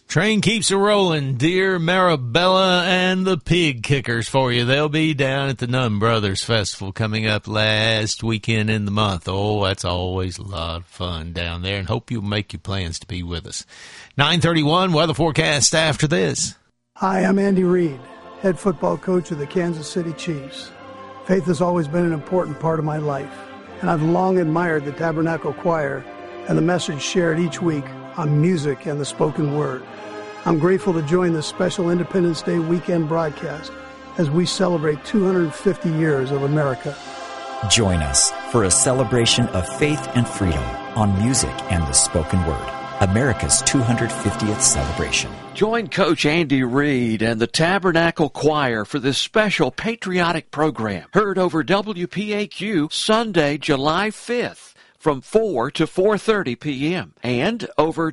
Train keeps a rolling. Dear Marabella and the Pig Kickers for you. They'll be down at the Nunn Brothers Festival coming up last weekend in the month. Oh, that's always a lot of fun down there, and hope you'll make your plans to be with us. 9:31 weather forecast after this. Hi, I'm Andy Reid, head football coach of the Kansas City Chiefs. Faith has always been an important part of my life, and I've long admired the Tabernacle Choir and the message shared each week on music and the spoken word. I'm grateful to join this special Independence Day weekend broadcast as we celebrate 250 years of America. Join us for a celebration of faith and freedom on music and the spoken word. America's 250th celebration. Join Coach Andy Reid and the Tabernacle Choir for this special patriotic program. Heard over WPAQ Sunday, July 5th. From 4 to 4:30 p.m. and over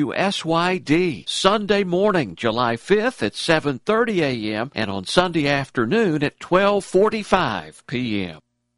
WSYD Sunday morning, July 5th at 7:30 a.m. and on Sunday afternoon at 12:45 p.m.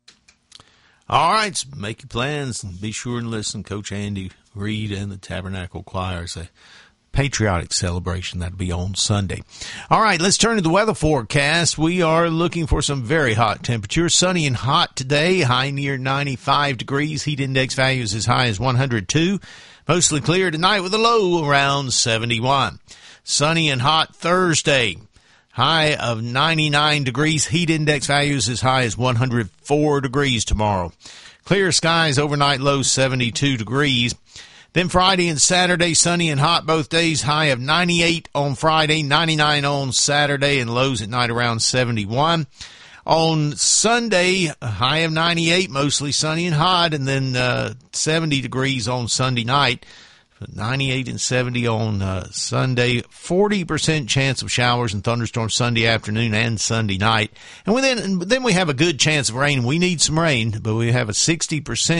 All right, so make your plans and be sure and listen. Coach Andy Reid and the Tabernacle Choir is a patriotic celebration that'll be on Sunday. All right, let's turn to the weather forecast. We are looking for some very hot temperatures. Sunny and hot today, high near 95 degrees. Heat index values as high as 102. Mostly clear tonight with a low around 71. Sunny and hot Thursday, high of 99 degrees. Heat index values as high as 104 degrees tomorrow. Clear skies overnight, low 72 degrees. Then Friday and Saturday, sunny and hot both days, high of 98 on Friday, 99 on Saturday, and lows at night around 71. On Sunday, a high of 98, mostly sunny and hot, and then 70 degrees on Sunday night. 98 and 70 on Sunday. 40% chance of showers and thunderstorms Sunday afternoon and Sunday night. And then we have a good chance of rain. We need some rain, but we have a 60%